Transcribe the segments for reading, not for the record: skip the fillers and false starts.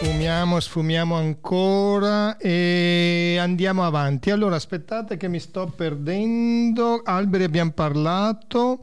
Sfumiamo ancora e andiamo avanti. Allora, aspettate che mi sto perdendo. Alberi abbiamo parlato.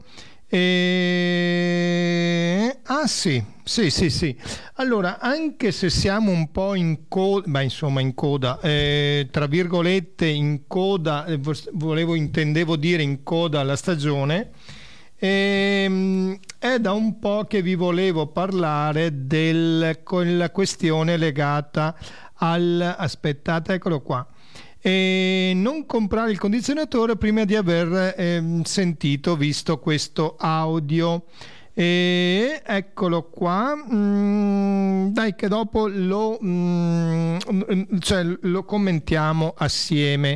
Sì. Allora, anche se siamo un po' in coda, in coda, tra virgolette in coda, intendevo dire in coda alla stagione, è da un po' che vi volevo parlare della questione legata aspettate, eccolo qua. E non comprare il condizionatore prima di aver visto questo audio. E eccolo qua, dai che dopo lo commentiamo assieme.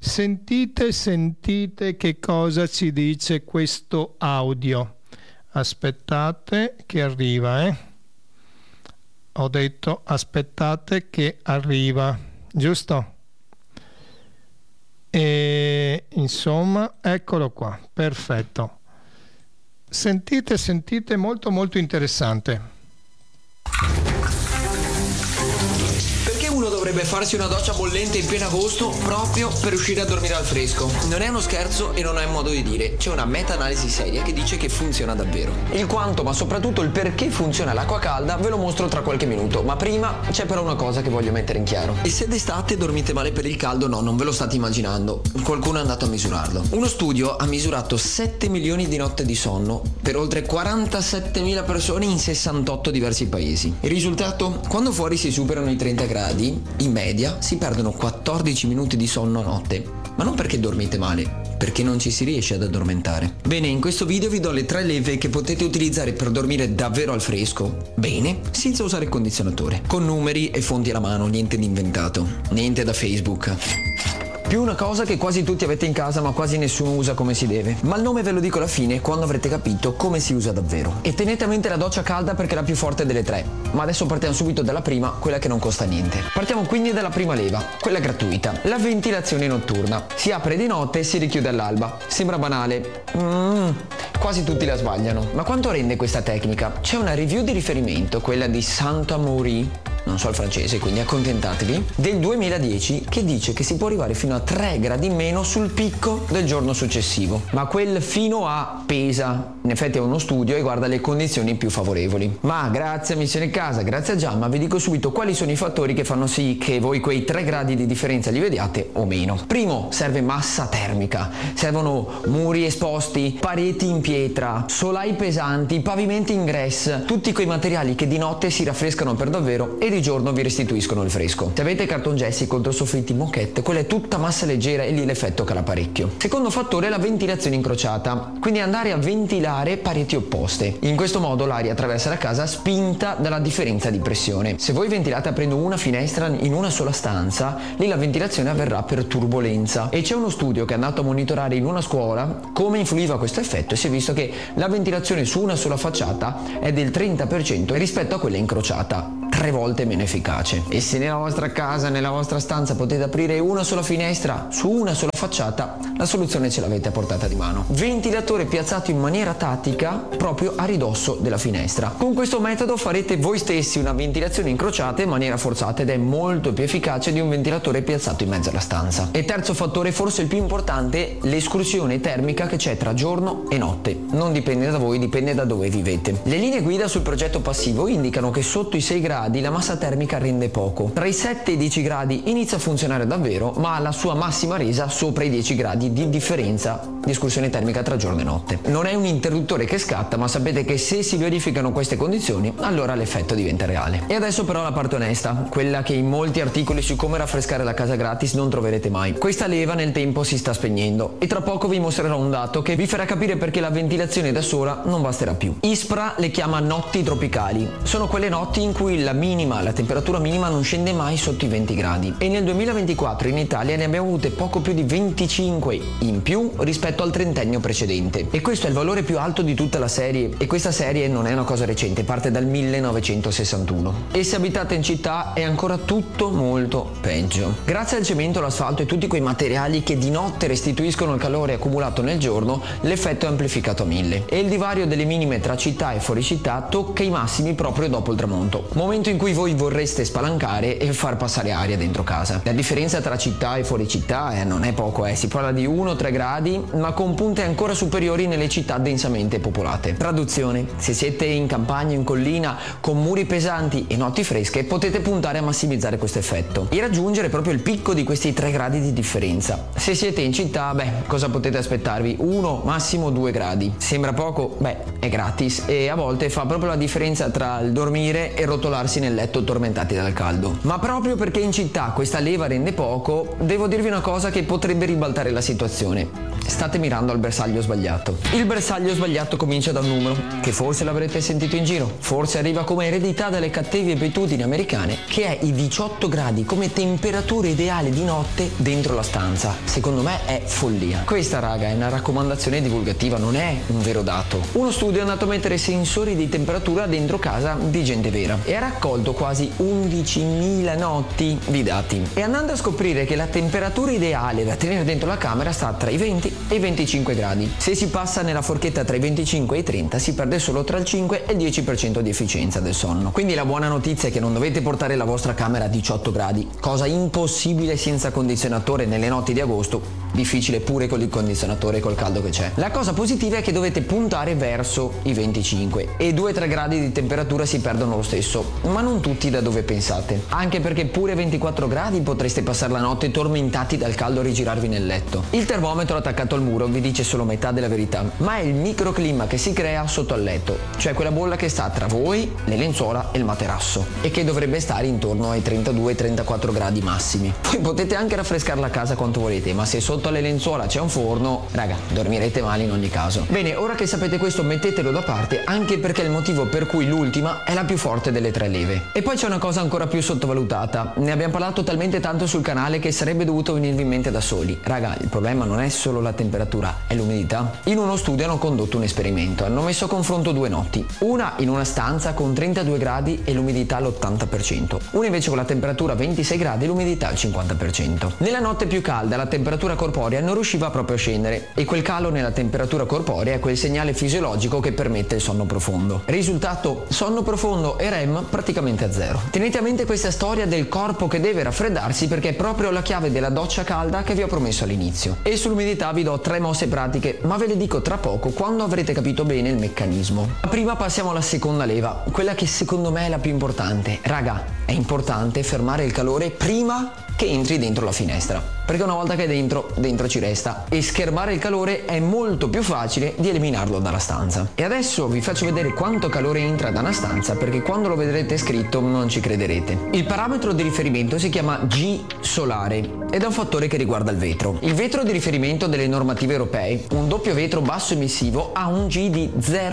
Sentite che cosa ci dice questo audio. Aspettate che arriva, ho detto aspettate che arriva, giusto? E insomma, eccolo qua, perfetto. Sentite, molto molto interessante. Perché uno dovrebbe farsi una doccia bollente in pieno agosto proprio per riuscire a dormire al fresco? Non è uno scherzo e non è un modo di dire. C'è una meta-analisi seria che dice che funziona davvero. Il quanto, ma soprattutto il perché funziona l'acqua calda ve lo mostro tra qualche minuto. Ma prima c'è però una cosa che voglio mettere in chiaro. E se d'estate dormite male per il caldo, no, non ve lo state immaginando. Qualcuno è andato a misurarlo. Uno studio ha misurato 7 milioni di notte di sonno per oltre 47.000 persone in 68 diversi paesi. Il risultato? Quando fuori si superano i 30 gradi, in media si perdono 14 minuti di sonno a notte. Ma non perché dormite male, perché non ci si riesce ad addormentare. Bene, in questo video vi do le 3 leve che potete utilizzare per dormire davvero al fresco, bene, senza usare il condizionatore. Con numeri e fonti alla mano, niente di inventato, niente da Facebook. Più una cosa che quasi tutti avete in casa ma quasi nessuno usa come si deve. Ma il nome ve lo dico alla fine quando avrete capito come si usa davvero. E tenete a mente la doccia calda perché è la più forte delle 3. Ma adesso partiamo subito dalla prima, quella che non costa niente. Partiamo quindi dalla prima leva, quella gratuita. La ventilazione notturna. Si apre di notte e si richiude all'alba. Sembra banale. Quasi tutti la sbagliano. Ma quanto rende questa tecnica? C'è una review di riferimento, quella di Saint-Amaury, non so il francese, quindi accontentatevi, del 2010, che dice che si può arrivare fino a 3 gradi in meno sul picco del giorno successivo. Ma quel fino a pesa. In effetti è uno studio e guarda le condizioni più favorevoli. Ma grazie a Missione Casa, grazie a Giamma, vi dico subito quali sono i fattori che fanno sì che voi quei 3 gradi di differenza li vediate o meno. Primo, serve massa termica. Servono muri esposti, pareti in pietra, solai pesanti, pavimenti in grès, tutti quei materiali che di notte si raffrescano per davvero e di giorno vi restituiscono il fresco. Se avete cartongessi contro soffitti moquette, quella è tutta massa leggera e lì l'effetto cala parecchio. Secondo fattore è la ventilazione incrociata, quindi andare a ventilare pareti opposte. In questo modo l'aria attraversa la casa spinta dalla differenza di pressione. Se voi ventilate aprendo una finestra in una sola stanza, lì la ventilazione avverrà per turbolenza. E c'è uno studio che è andato a monitorare in una scuola come influiva questo effetto e si è visto che la ventilazione su una sola facciata è del 30% rispetto a quella incrociata. 3 volte meno efficace. E se nella vostra casa, nella vostra stanza potete aprire una sola finestra su una sola facciata, la soluzione ce l'avete a portata di mano. Ventilatore piazzato in maniera tattica proprio a ridosso della finestra. Con questo metodo farete voi stessi una ventilazione incrociata in maniera forzata ed è molto più efficace di un ventilatore piazzato in mezzo alla stanza. E terzo fattore, forse il più importante, l'escursione termica che c'è tra giorno e notte. Non dipende da voi, dipende da dove vivete. Le linee guida sul progetto passivo indicano che sotto i 6 gradi la massa termica rende poco. Tra i 7 e i 10 gradi inizia a funzionare davvero, ma ha la sua massima resa sopra i 10 gradi di differenza di escursione termica tra giorno e notte. Non è un interruttore che scatta, ma sapete che se si verificano queste condizioni, allora l'effetto diventa reale. E adesso però la parte onesta, quella che in molti articoli su come raffrescare la casa gratis non troverete mai. Questa leva nel tempo si sta spegnendo e tra poco vi mostrerò un dato che vi farà capire perché la ventilazione da sola non basterà più. ISPRA le chiama notti tropicali. Sono quelle notti in cui la temperatura minima non scende mai sotto i 20 gradi e nel 2024 in Italia ne abbiamo avute poco più di 25 in più rispetto al trentennio precedente e questo è il valore più alto di tutta la serie e questa serie non è una cosa recente, parte dal 1961 e se abitate in città è ancora tutto molto peggio. Grazie al cemento, l'asfalto e tutti quei materiali che di notte restituiscono il calore accumulato nel giorno, l'effetto è amplificato a 1000 e il divario delle minime tra città e fuori città tocca i massimi proprio dopo il tramonto, momento punto in cui voi vorreste spalancare e far passare aria dentro casa. La differenza tra città e fuori città non è poco, si parla di 1-3 gradi, ma con punte ancora superiori nelle città densamente popolate. Traduzione: se siete in campagna o in collina con muri pesanti e notti fresche, potete puntare a massimizzare questo effetto e raggiungere proprio il picco di questi 3 gradi di differenza. Se siete in città, cosa potete aspettarvi? 1, massimo 2 gradi. Sembra poco? È gratis e a volte fa proprio la differenza tra il dormire e rotolarsi nel letto tormentati dal caldo. Ma proprio perché in città questa leva rende poco, devo dirvi una cosa che potrebbe ribaltare la situazione. State mirando al bersaglio sbagliato. Il bersaglio sbagliato comincia da un numero che forse l'avrete sentito in giro, forse arriva come eredità dalle cattive abitudini americane, che è i 18 gradi come temperatura ideale di notte dentro la stanza. Secondo me è follia. Questa, raga, è una raccomandazione divulgativa, non è un vero dato. Uno studio è andato a mettere sensori di temperatura dentro casa di gente vera e ha raccolto quasi 11.000 notti di dati. E andando a scoprire che la temperatura ideale da tenere dentro la camera sta tra i 20 e i 25 gradi. Se si passa nella forchetta tra i 25 e i 30 si perde solo tra il 5 e il 10% di efficienza del sonno. Quindi la buona notizia è che non dovete portare la vostra camera a 18 gradi, cosa impossibile senza condizionatore nelle notti di agosto, difficile pure con il condizionatore e col caldo che c'è. La cosa positiva è che dovete puntare verso i 25 e 2-3 gradi di temperatura si perdono lo stesso, ma non tutti da dove pensate, anche perché pure 24 gradi potreste passare la notte tormentati dal caldo e rigirarvi nel letto. Il termometro attaccato al muro vi dice solo metà della verità, ma è il microclima che si crea sotto al letto, cioè quella bolla che sta tra voi, le lenzuola e il materasso e che dovrebbe stare intorno ai 32-34 gradi massimi. Poi potete anche raffrescare la casa quanto volete, ma se sotto alle lenzuola c'è un forno, raga, dormirete male in ogni caso. Bene, ora che sapete questo mettetelo da parte, anche perché è il motivo per cui l'ultima è la più forte delle 3 leve. E poi c'è una cosa ancora più sottovalutata, ne abbiamo parlato talmente tanto sul canale che sarebbe dovuto venirvi in mente da soli. Raga, il problema non è solo la temperatura, è l'umidità. In uno studio hanno condotto un esperimento, hanno messo a confronto 2 notti, una in una stanza con 32 gradi e l'umidità all'80%, una invece con la temperatura 26 gradi e l'umidità al 50%. Nella notte più calda la temperatura corporea non riusciva proprio a scendere e quel calo nella temperatura corporea è quel segnale fisiologico che permette il sonno profondo. Risultato: sonno profondo e REM praticamente a zero. Tenete a mente questa storia del corpo che deve raffreddarsi, perché è proprio la chiave della doccia calda che vi ho promesso all'inizio. E sull'umidità vi do 3 mosse pratiche, ma ve le dico tra poco quando avrete capito bene il meccanismo. Ma prima passiamo alla seconda leva, quella che secondo me è la più importante. Raga, è importante fermare il calore prima che entri dentro la finestra, perché una volta che è dentro ci resta, e schermare il calore è molto più facile di eliminarlo dalla stanza. E adesso vi faccio vedere quanto calore entra da una stanza, perché quando lo vedrete scritto non ci crederete. Il parametro di riferimento si chiama G solare ed è un fattore che riguarda il vetro. Il vetro di riferimento delle normative europee, un doppio vetro basso emissivo, ha un G di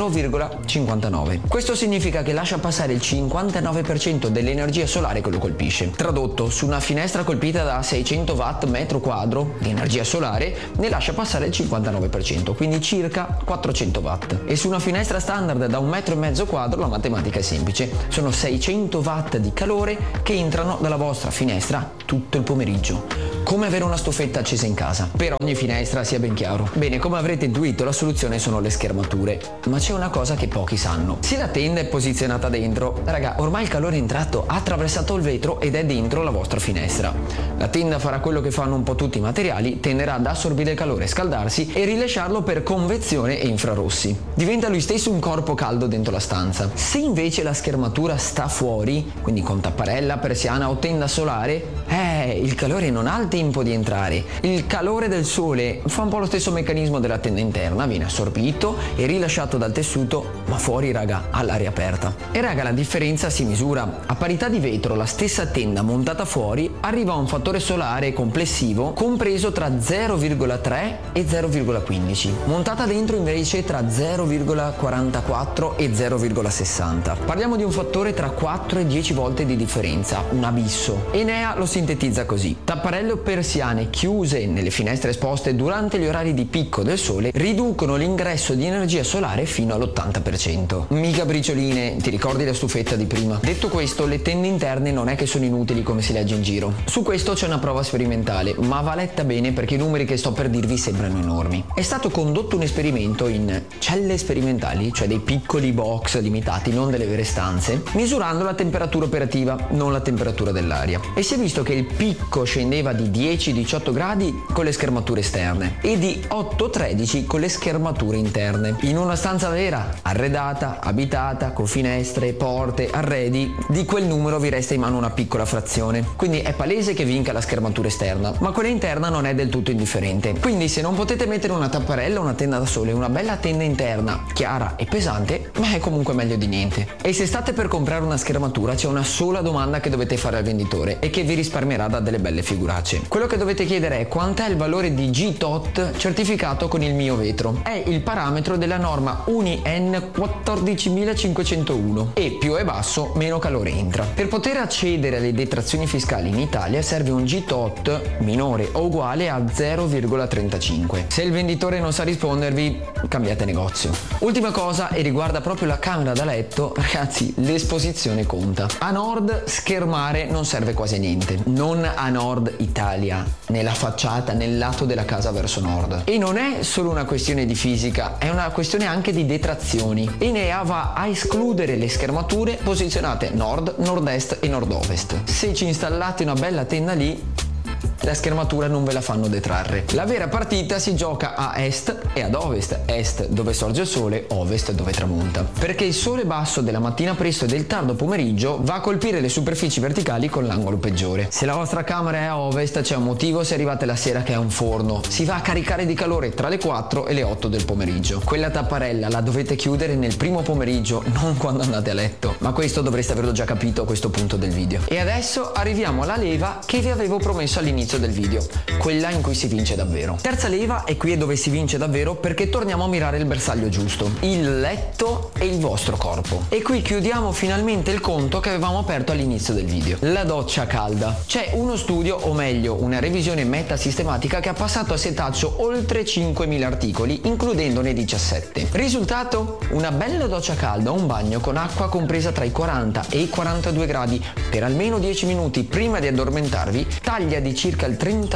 0,59. Questo significa che lascia passare il 59% dell'energia solare che lo colpisce. Tradotto, su una finestra colpita da 600 watt metro quadro di energia solare ne lascia passare il 59%, quindi circa 400 watt. E su una finestra standard da 1,5 metro quadro la matematica è semplice, sono 600 watt di calore che entrano dalla vostra finestra tutto il pomeriggio. Come avere una stufetta accesa in casa, per ogni finestra, sia ben chiaro. Bene, come avrete intuito, la soluzione sono le schermature, ma c'è una cosa che pochi sanno. Se la tenda è posizionata dentro, raga, ormai il calore è entrato, ha attraversato il vetro ed è dentro la vostra finestra. La tenda farà quello che fanno un po' tutti i materiali, tenderà ad assorbire il calore, scaldarsi e rilasciarlo per convezione e infrarossi. Diventa lui stesso un corpo caldo dentro la stanza. Se invece la schermatura sta fuori, quindi con tapparella, persiana o tenda solare, il calore non ha il tempo di entrare. Il calore del sole fa un po' lo stesso meccanismo della tenda interna, viene assorbito e rilasciato dal tessuto, ma fuori, raga, all'aria aperta. E raga, la differenza si misura. A parità di vetro, la stessa tenda montata fuori arriva a un fattore solare complessivo compreso tra 0,3 e 0,15. Montata dentro invece tra 0,44 e 0,60. Parliamo di un fattore tra 4 e 10 volte di differenza, un abisso. Enea lo sintetizza così: tapparelle persiane chiuse nelle finestre esposte durante gli orari di picco del sole riducono l'ingresso di energia solare fino all'80%. Mica bricioline, ti ricordi la stufetta di prima? Detto questo, le tende interne non è che sono inutili come si legge in giro. Su questo c'è una prova sperimentale, ma va letta bene perché i numeri che sto per dirvi sembrano enormi. È stato condotto un esperimento in celle sperimentali, cioè dei piccoli box limitati, non delle vere stanze, misurando la temperatura operativa, non la temperatura dell'aria. E si è visto che il picco scendeva di 10-18 gradi con le schermature esterne e di 8-13 con le schermature interne. In una stanza vera, arredata, abitata, con finestre, porte, arredi, di quel numero vi resta in mano una piccola frazione. Quindi è palese che vinca la schermatura esterna, ma quella interna non è del tutto indifferente. Quindi se non potete mettere una tapparella, una tenda da sole, una bella tenda interna chiara e pesante, ma è comunque meglio di niente. E se state per comprare una schermatura, c'è una sola domanda che dovete fare al venditore e che vi risparmierà da delle belle figuracce. Quello che dovete chiedere è quant'è il valore di G-TOT certificato con il mio vetro. È il parametro della norma UNI-EN 14501 e più è basso meno calore entra. Per poter accedere alle detrazioni fiscali in Italia serve un G-TOT minore o uguale a 0,35. Se il venditore non sa rispondervi, cambiate negozio. Ultima cosa, e riguarda proprio la camera da letto, ragazzi, l'esposizione conta. A nord schermare non serve quasi a niente, non a nord Italia, nella facciata, nel lato della casa verso nord. E non è solo una questione di fisica, è una questione anche di detrazioni. Enea va a escludere le schermature posizionate nord, nord-est e nord-ovest. Se ci installate una bella tenda lì, la schermatura non ve la fanno detrarre. La vera partita si gioca a est e ad ovest. Est dove sorge il sole, ovest dove tramonta. Perché il sole basso della mattina presto e del tardo pomeriggio va a colpire le superfici verticali con l'angolo peggiore. Se la vostra camera è a ovest c'è un motivo se arrivate la sera che è un forno. Si va a caricare di calore tra le 4 e le 8 del pomeriggio. Quella tapparella la dovete chiudere nel primo pomeriggio, non quando andate a letto. Ma questo dovreste averlo già capito a questo punto del video. E adesso arriviamo alla leva che vi avevo promesso all'inizio del video, quella in cui si vince davvero. Terza leva, e qui è dove si vince davvero perché torniamo a mirare il bersaglio giusto, il letto e il vostro corpo. E qui chiudiamo finalmente il conto che avevamo aperto all'inizio del video, la doccia calda. C'è uno studio, o meglio una revisione metasistematica, che ha passato a setaccio oltre 5.000 articoli, includendone 17. Risultato? Una bella doccia calda, un bagno con acqua compresa tra i 40 e i 42 gradi per almeno 10 minuti prima di addormentarvi, taglia di circa il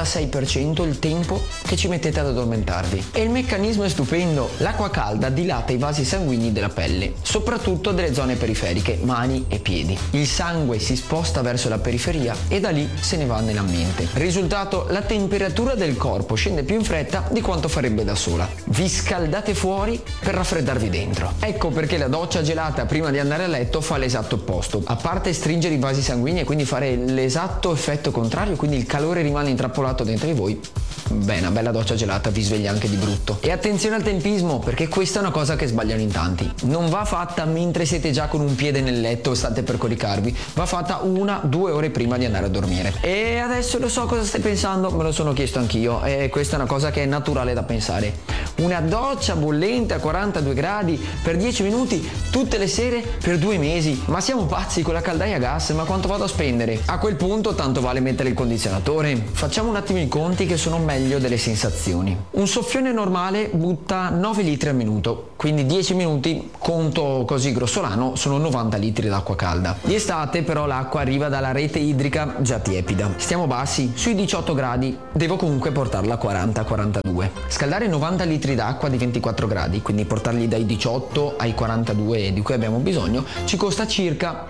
36% il tempo che ci mettete ad addormentarvi. E il meccanismo è stupendo, l'acqua calda dilata i vasi sanguigni della pelle, soprattutto delle zone periferiche, mani e piedi. Il sangue si sposta verso la periferia e da lì se ne va nell'ambiente. Risultato, la temperatura del corpo scende più in fretta di quanto farebbe da sola. Vi scaldate fuori per raffreddarvi dentro. Ecco perché la doccia gelata prima di andare a letto fa l'esatto opposto. A parte stringere i vasi sanguigni e quindi fare l'esatto effetto contrario, quindi il calore rimane intrappolato dentro di voi, beh, una bella doccia gelata vi sveglia anche di brutto. E attenzione al tempismo, perché questa è una cosa che sbagliano in tanti. Non va fatta mentre siete già con un piede nel letto e state per coricarvi, va fatta 1-2 ore prima di andare a dormire. E adesso lo so cosa stai pensando, me lo sono chiesto anch'io, e questa è una cosa che è naturale da pensare. Una doccia bollente a 42 gradi per 10 minuti tutte le sere per 2 mesi? Ma siamo pazzi, con la caldaia a gas, ma quanto vado a spendere? A quel punto tanto vale mettere il condizionatore. Facciamo un attimo i conti che sono meglio delle sensazioni. Un soffione normale butta 9 litri al minuto, quindi 10 minuti, conto così grossolano, sono 90 litri d'acqua calda. Di estate però l'acqua arriva dalla rete idrica già tiepida. Stiamo bassi, sui 18 gradi, devo comunque portarla a 40-42. Scaldare 90 litri d'acqua di 24 gradi, quindi portarli dai 18 ai 42 di cui abbiamo bisogno, ci costa circa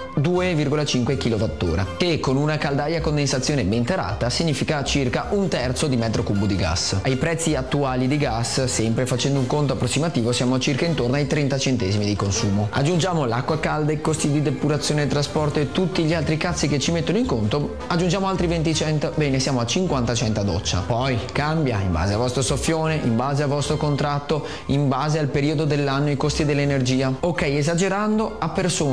2,5 kWh, che con una caldaia a condensazione ben tarata significa circa 1/3 di metro cubo di gas. Ai prezzi attuali di gas, sempre facendo un conto approssimativo, siamo circa intorno ai 30 centesimi di consumo. Aggiungiamo l'acqua calda, i costi di depurazione e trasporto e tutti gli altri cazzi che ci mettono in conto, aggiungiamo altri 20 cent, bene, siamo a 50 cent a doccia. Poi cambia in base al vostro soffione, in base al vostro contratto, in base al periodo dell'anno, i costi dell'energia. Ok, esagerando, a persona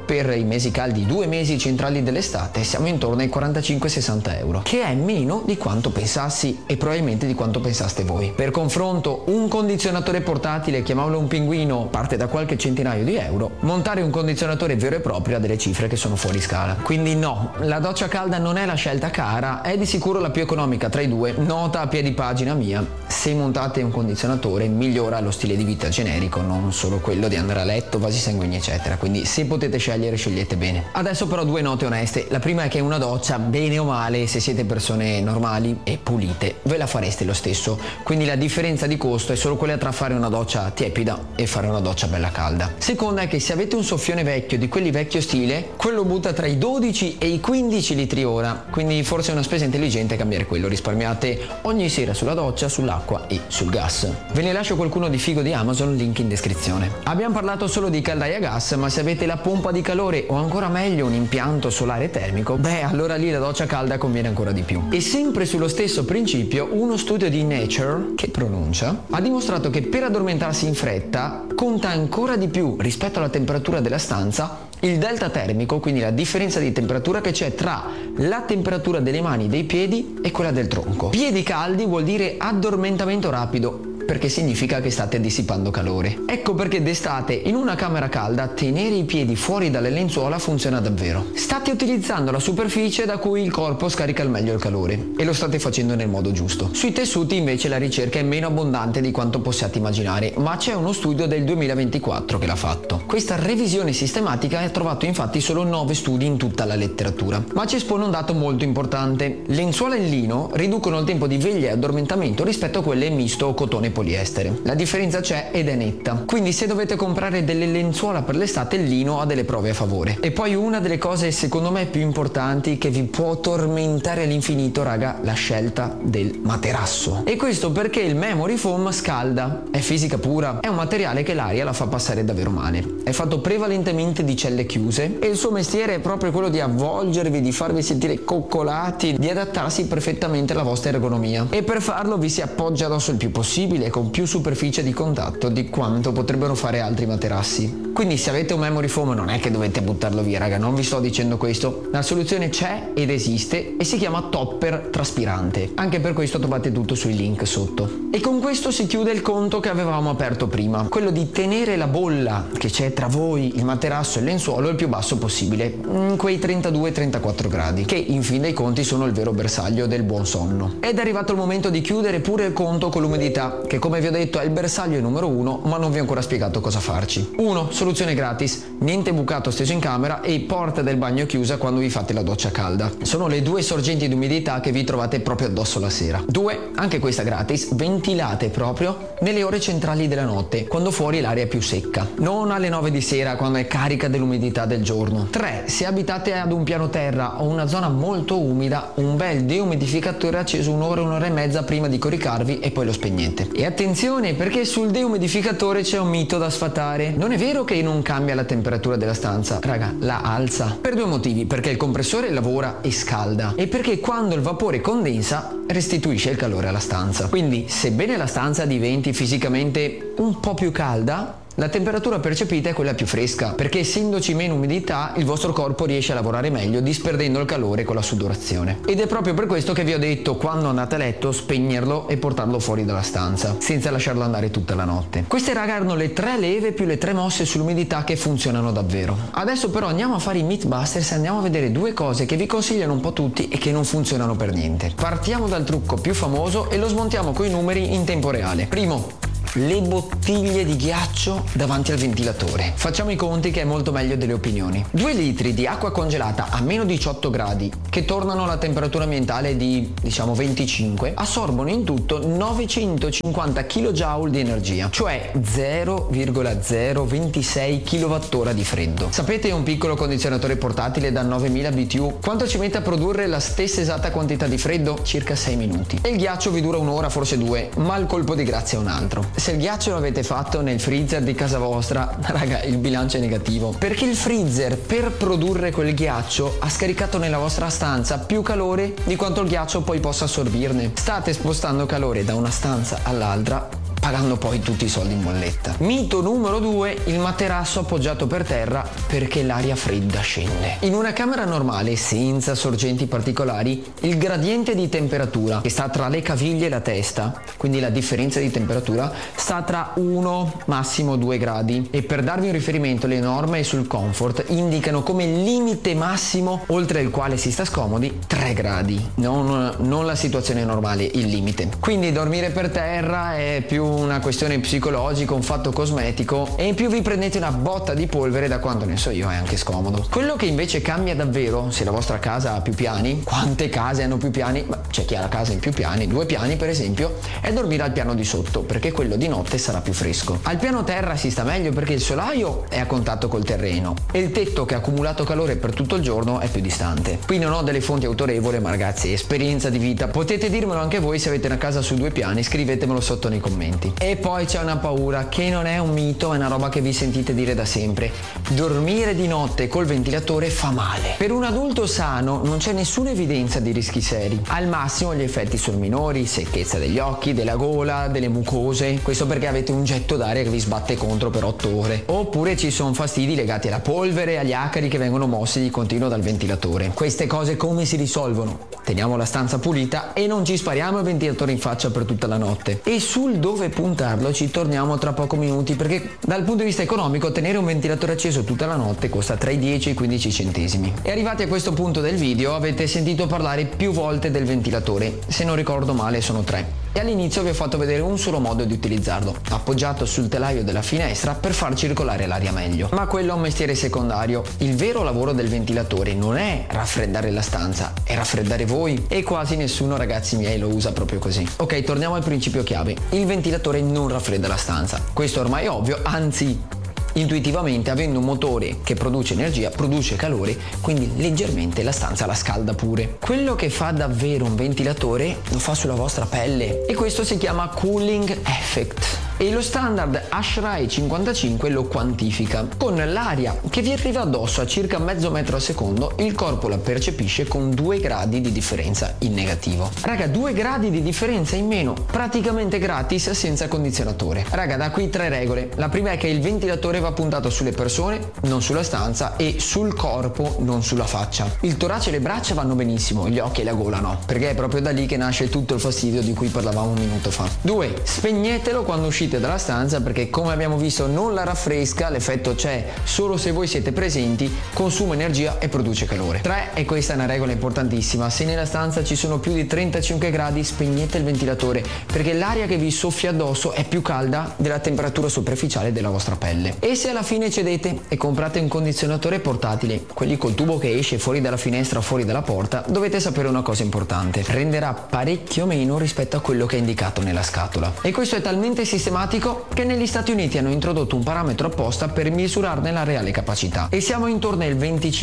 per i mesi caldi, 2 mesi centrali dell'estate, siamo intorno ai 45-60 euro, che è meno di quanto pensassi e probabilmente di quanto pensaste voi. Per confronto, un condizionatore portatile, chiamiamolo un pinguino, parte da qualche centinaio di euro. Montare un condizionatore vero e proprio ha delle cifre che sono fuori scala. Quindi no, la doccia calda non è la scelta cara, è di sicuro la più economica tra i due. Nota a piedi pagina mia: se montate un condizionatore migliora lo stile di vita generico, non solo quello di andare a letto, vasi sanguigni eccetera. Quindi se potete scegliere, scegliete bene. Adesso però 2 note oneste. La prima è che una doccia, bene o male, se siete persone normali e pulite, ve la fareste lo stesso. Quindi la differenza di costo è solo quella tra fare una doccia tiepida e fare una doccia bella calda. Seconda è che se avete un soffione vecchio, di quelli vecchio stile, quello butta tra i 12 e i 15 litri ora, quindi forse è una spesa intelligente cambiare quello. Risparmiate ogni sera sulla doccia, sull'acqua e sul gas. Ve ne lascio qualcuno di figo di Amazon, link in descrizione. Abbiamo parlato solo di caldaia a gas, ma se avete la pompa di calore o ancora meglio un impianto solare termico, beh, allora lì la doccia calda conviene ancora di più. E sempre sullo stesso principio, uno studio di Nature, che pronuncia, ha dimostrato che per addormentarsi in fretta conta ancora di più rispetto alla temperatura della stanza il delta termico, quindi la differenza di temperatura che c'è tra la temperatura delle mani, dei piedi e quella del tronco. Piedi caldi vuol dire addormentamento rapido, perché significa che state dissipando calore. Ecco perché d'estate in una camera calda tenere i piedi fuori dalle lenzuola funziona davvero. State utilizzando la superficie da cui il corpo scarica al meglio il calore e lo state facendo nel modo giusto. Sui tessuti invece la ricerca è meno abbondante di quanto possiate immaginare, ma c'è uno studio del 2024 che l'ha fatto. Questa revisione sistematica ha trovato infatti solo 9 studi in tutta la letteratura, ma ci espone un dato molto importante: lenzuola in lino riducono il tempo di veglia e addormentamento rispetto a quelle misto o cotone poliestere. La differenza c'è ed è netta, quindi se dovete comprare delle lenzuola per l'estate, il lino ha delle prove a favore. E poi una delle cose secondo me più importanti che vi può tormentare all'infinito, raga, la scelta del materasso. E questo perché il memory foam scalda, è fisica pura, è un materiale che l'aria la fa passare davvero male, è fatto prevalentemente di celle chiuse e il suo mestiere è proprio quello di avvolgervi, di farvi sentire coccolati, di adattarsi perfettamente alla vostra ergonomia, e per farlo vi si appoggia addosso il più possibile con più superficie di contatto di quanto potrebbero fare altri materassi. Quindi se avete un memory foam non è che dovete buttarlo via, raga, non vi sto dicendo questo. La soluzione c'è ed esiste e si chiama topper traspirante. Anche per questo trovate tutto sui link sotto. E con questo si chiude il conto che avevamo aperto prima, quello di tenere la bolla che c'è tra voi, il materasso e il lenzuolo, il più basso possibile, in quei 32-34 gradi, che in fin dei conti sono il vero bersaglio del buon sonno. Ed è arrivato il momento di chiudere pure il conto con l'umidità, che come vi ho detto è il bersaglio numero 1, ma non vi ho ancora spiegato cosa farci. 1. Soluzione gratis: niente bucato steso in camera e porta del bagno chiusa quando vi fate la doccia calda. Sono le 2 sorgenti di umidità che vi trovate proprio addosso la sera. 2. Anche questa gratis: ventilate proprio nelle ore centrali della notte, quando fuori l'aria è più secca, non alle 9 di sera quando è carica dell'umidità del giorno. 3. Se abitate ad un piano terra o una zona molto umida, un bel deumidificatore acceso un'ora e mezza prima di coricarvi e poi lo spegnete. E attenzione, perché sul deumidificatore c'è un mito da sfatare. Non è vero che non cambia la temperatura della stanza, raga, la alza. Per 2 motivi: perché il compressore lavora e scalda, e perché quando il vapore condensa restituisce il calore alla stanza. Quindi sebbene la stanza diventi fisicamente un po' più calda, la temperatura percepita è quella più fresca, perché essendoci meno umidità il vostro corpo riesce a lavorare meglio, disperdendo il calore con la sudorazione. Ed è proprio per questo che vi ho detto, quando andate a letto, spegnerlo e portarlo fuori dalla stanza, senza lasciarlo andare tutta la notte. Queste, raga, erano le 3 leve più le 3 mosse sull'umidità che funzionano davvero. Adesso però andiamo a fare i Mythbusters e andiamo a vedere 2 cose che vi consigliano un po' tutti e che non funzionano per niente. Partiamo dal trucco più famoso e lo smontiamo coi numeri in tempo reale. Primo: le bottiglie di ghiaccio davanti al ventilatore. Facciamo i conti, che è molto meglio delle opinioni. 2 litri di acqua congelata a meno 18 gradi, che tornano alla temperatura ambientale di, diciamo, 25, assorbono in tutto 950 kJ di energia, cioè 0,026 kWh di freddo. Sapete un piccolo condizionatore portatile da 9000 BTU quanto ci mette a produrre la stessa esatta quantità di freddo? Circa 6 minuti. E il ghiaccio vi dura un'ora, forse 2, ma il colpo di grazia è un altro. Se il ghiaccio l'avete fatto nel freezer di casa vostra, raga, il bilancio è negativo, perché il freezer, per produrre quel ghiaccio, ha scaricato nella vostra stanza più calore di quanto il ghiaccio poi possa assorbirne. State spostando calore da una stanza all'altra pagando poi tutti i soldi in bolletta. Mito numero 2, il materasso appoggiato per terra perché l'aria fredda scende. In una camera normale, senza sorgenti particolari, il gradiente di temperatura che sta tra le caviglie e la testa, quindi la differenza di temperatura, sta tra 1 massimo 2 gradi, e per darvi un riferimento le norme sul comfort indicano come limite massimo oltre il quale si sta scomodi 3 gradi, non la situazione normale, il limite. Quindi dormire per terra è più una questione psicologica, un fatto cosmetico, e in più vi prendete una botta di polvere, da quanto ne so io è anche scomodo. Quello che invece cambia davvero, se la vostra casa ha più piani, quante case hanno più piani, ma c'è chi ha la casa in più piani, 2 piani per esempio, è dormire al piano di sotto, perché quello di notte sarà più fresco. Al piano terra si sta meglio perché il solaio è a contatto col terreno e il tetto che ha accumulato calore per tutto il giorno è più distante. Qui non ho delle fonti autorevoli, ma ragazzi, esperienza di vita, potete dirmelo anche voi se avete una casa su 2 piani, scrivetemelo sotto nei commenti. E poi c'è una paura che non è un mito, è una roba che vi sentite dire da sempre: dormire di notte col ventilatore fa male. Per un adulto sano non c'è nessuna evidenza di rischi seri, al massimo gli effetti sono minori, secchezza degli occhi, della gola, delle mucose, questo perché avete un getto d'aria che vi sbatte contro per 8 ore, oppure ci sono fastidi legati alla polvere, agli acari che vengono mossi di continuo dal ventilatore. Queste cose come si risolvono? Teniamo la stanza pulita e non ci spariamo il ventilatore in faccia per tutta la notte. E sul dove puntarlo ci torniamo tra pochi minuti, perché dal punto di vista economico tenere un ventilatore acceso tutta la notte costa tra i 10 e i 15 centesimi. E arrivati a questo punto del video avete sentito parlare più volte del ventilatore, se non ricordo male sono 3. E all'inizio vi ho fatto vedere un solo modo di utilizzarlo, appoggiato sul telaio della finestra per far circolare l'aria meglio. Ma quello è un mestiere secondario. Il vero lavoro del ventilatore non è raffreddare la stanza, è raffreddare voi. E quasi nessuno, ragazzi miei, lo usa proprio così. Ok, torniamo al principio chiave. Il ventilatore non raffredda la stanza. Questo ormai è ovvio, anzi, intuitivamente, avendo un motore che produce energia, produce calore, quindi leggermente la stanza la scalda pure. Quello che fa davvero un ventilatore lo fa sulla vostra pelle, e questo si chiama cooling effect. E lo standard ASHRAE 55 lo quantifica. Con l'aria che vi arriva addosso a circa mezzo metro al secondo, il corpo la percepisce con 2 gradi di differenza in negativo. Raga, 2 gradi di differenza in meno, praticamente gratis, senza condizionatore. Raga, da qui 3 regole. La prima è che il ventilatore va puntato sulle persone, non sulla stanza, e sul corpo, non sulla faccia. Il torace e le braccia vanno benissimo, gli occhi e la gola no, perché è proprio da lì che nasce tutto il fastidio di cui parlavamo un minuto fa. 2. Spegnetelo quando uscite dalla stanza, perché come abbiamo visto non la raffresca, l'effetto c'è solo se voi siete presenti, consuma energia e produce calore. 3. E questa è una regola importantissima: se nella stanza ci sono più di 35 gradi spegnete il ventilatore, perché l'aria che vi soffia addosso è più calda della temperatura superficiale della vostra pelle. E se alla fine cedete e comprate un condizionatore portatile, quelli col tubo che esce fuori dalla finestra o fuori dalla porta, dovete sapere una cosa importante: renderà parecchio meno rispetto a quello che è indicato nella scatola. E questo è talmente sistematico che negli Stati Uniti hanno introdotto un parametro apposta per misurarne la reale capacità, e siamo intorno al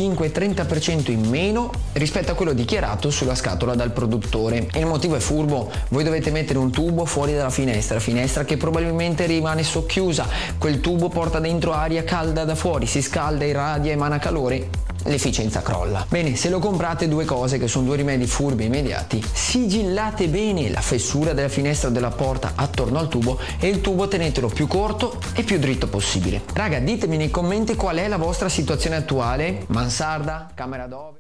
25-30% in meno rispetto a quello dichiarato sulla scatola dal produttore. E il motivo è furbo: voi dovete mettere un tubo fuori dalla finestra che probabilmente rimane socchiusa, quel tubo porta dentro aria calda da fuori, si scalda, irradia, emana calore, l'efficienza crolla. Bene, se lo comprate, 2 cose che sono 2 rimedi furbi immediati: sigillate bene la fessura della finestra o della porta attorno al tubo, e il tubo tenetelo più corto e più dritto possibile. Raga, ditemi nei commenti qual è la vostra situazione attuale: mansarda, camera dove?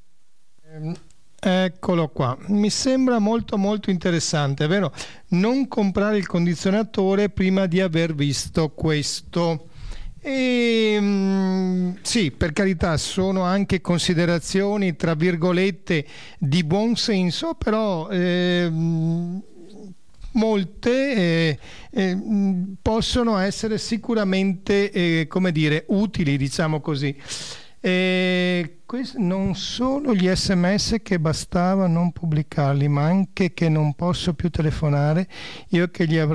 Eccolo qua, mi sembra molto interessante, è vero? Non comprare il condizionatore prima di aver visto questo. Sì, per carità, sono anche considerazioni tra virgolette di buon senso, però molte possono essere sicuramente come dire utili, diciamo così. Non solo gli SMS che bastava non pubblicarli, ma anche che non posso più telefonare, io che gli avrei